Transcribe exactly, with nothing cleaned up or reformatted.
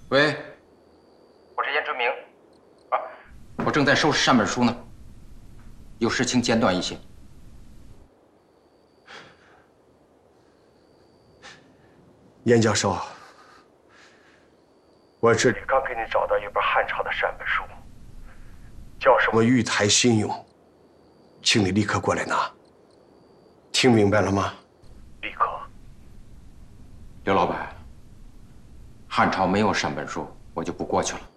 喂，我是严春明，啊，我正在收拾善本书呢，有事请简短一些。 严教授，我这里刚给你找到一本汉朝的善本书，叫什么《玉台新咏》，请你立刻过来拿。听明白了吗？立刻。 刘老板，汉朝没有善本书，我就不过去了。